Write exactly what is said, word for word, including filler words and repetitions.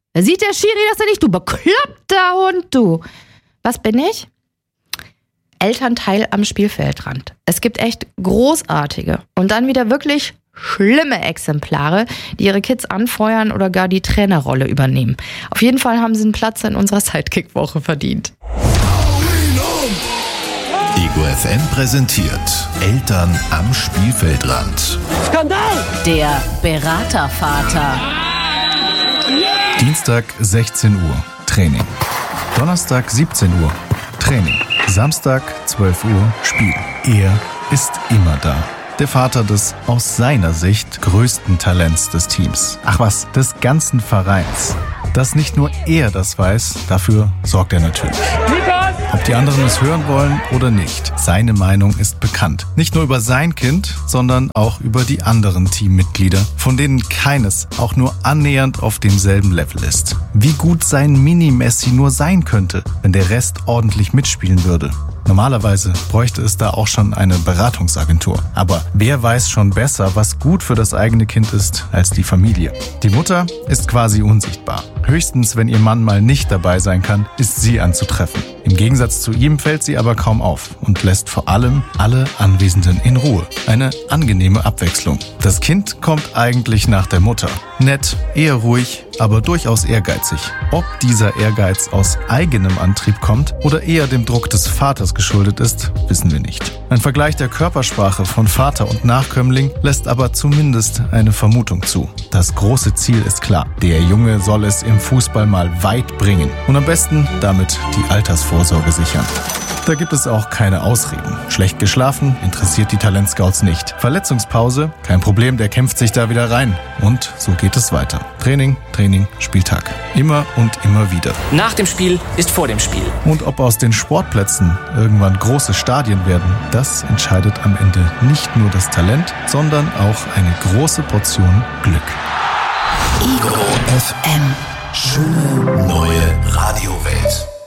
Da sieht der Schiri das ja nicht, du bekloppter Hund, du. Was bin ich? Elternteil am Spielfeldrand. Es gibt echt großartige und dann wieder wirklich schlimme Exemplare, die ihre Kids anfeuern oder gar die Trainerrolle übernehmen. Auf jeden Fall haben sie einen Platz in unserer Sidekick-Woche verdient. Ego F M präsentiert Eltern am Spielfeldrand. Skandal! Der Beratervater. Dienstag sechzehn Uhr, Training. Donnerstag siebzehn Uhr, Training. Samstag zwölf Uhr, Spiel. Er ist immer da. Der Vater des, aus seiner Sicht, größten Talents des Teams. Ach was, des ganzen Vereins. Dass nicht nur er das weiß, dafür sorgt er natürlich. Ob die anderen es hören wollen oder nicht, seine Meinung ist bekannt. Nicht nur über sein Kind, sondern auch über die anderen Teammitglieder, von denen keines auch nur annähernd auf demselben Level ist. Wie gut sein Mini-Messi nur sein könnte, wenn der Rest ordentlich mitspielen würde. Normalerweise bräuchte es da auch schon eine Beratungsagentur. Aber wer weiß schon besser, was gut für das eigene Kind ist, als die Familie? Die Mutter ist quasi unsichtbar. Höchstens, wenn ihr Mann mal nicht dabei sein kann, ist sie anzutreffen. Im Gegensatz zu ihm fällt sie aber kaum auf und lässt vor allem alle Anwesenden in Ruhe. Eine angenehme Abwechslung. Das Kind kommt eigentlich nach der Mutter. Nett, eher ruhig, aber durchaus ehrgeizig. Ob dieser Ehrgeiz aus eigenem Antrieb kommt oder eher dem Druck des Vaters geschuldet ist, wissen wir nicht. Ein Vergleich der Körpersprache von Vater und Nachkömmling lässt aber zumindest eine Vermutung zu. Das große Ziel ist klar. Der Junge soll es im Fußball mal weit bringen und am besten damit die Altersvorsorge sichern. Da gibt es auch keine Ausreden. Schlecht geschlafen interessiert die Talentscouts nicht. Verletzungspause? Kein Problem, der kämpft sich da wieder rein. Und so geht es weiter. Training, Training, Spieltag. Immer und immer wieder. Nach dem Spiel ist vor dem Spiel. Und ob aus den Sportplätzen irgendwann große Stadien werden, das entscheidet am Ende nicht nur das Talent, sondern auch eine große Portion Glück. Ego F M. Schöne neue Radiowelt.